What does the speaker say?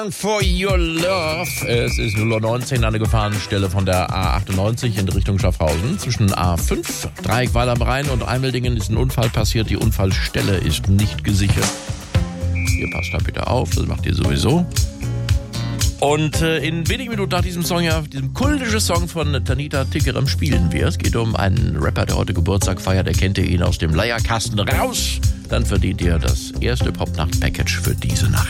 For Your Love. Es ist 0:19 Uhr an der Gefahrenstelle von der A98 in Richtung Schaffhausen. Zwischen A5, Dreieck Weil am Rhein und Eimeldingen ist ein Unfall passiert. Die Unfallstelle ist nicht gesichert. Ihr passt da bitte auf, das macht ihr sowieso. Und in wenigen Minuten nach diesem Song, diesem kultischen Song von Tanita Tikaram spielen wir. Es geht um einen Rapper, der heute Geburtstag feiert. Er kennt ihr ihn aus dem Leierkasten raus. Dann verdient ihr das erste Popnacht-Package für diese Nacht.